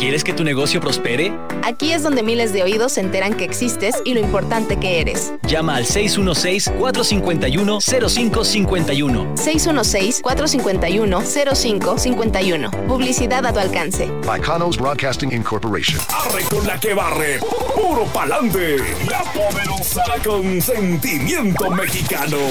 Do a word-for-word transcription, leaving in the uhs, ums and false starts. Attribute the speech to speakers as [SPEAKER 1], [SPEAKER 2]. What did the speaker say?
[SPEAKER 1] ¿Quieres que tu negocio prospere?
[SPEAKER 2] Aquí es donde miles de oídos se enteran que existes y lo importante que eres.
[SPEAKER 1] Llama al seis uno seis, cuatro cinco uno, cero cinco cinco uno.
[SPEAKER 2] seis uno seis, cuatro cinco uno, cero cinco cinco uno. Publicidad a tu alcance.
[SPEAKER 3] Bacanos Broadcasting Incorporation.
[SPEAKER 4] Arre con la que barre. Puro pa'lante. La poderosa con sentimiento mexicano.